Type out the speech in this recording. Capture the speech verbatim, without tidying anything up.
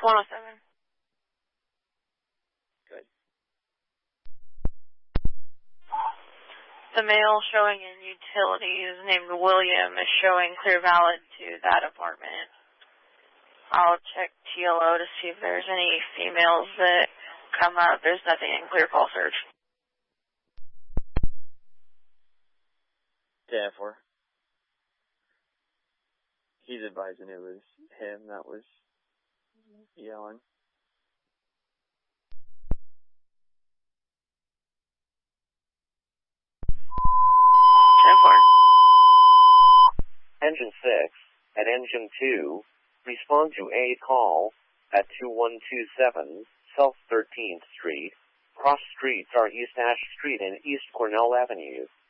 one oh seven. Good. The male showing in utilities named William is showing clear valid to that apartment. I'll check T L O to see if there's any females that come up. There's nothing in clear call search. ten four. He's advising it was him that was yelling. ten four. Engine six and Engine two, respond to a call at two one two seven South thirteenth Street. Cross streets are East Ash Street and East Cornell Avenue.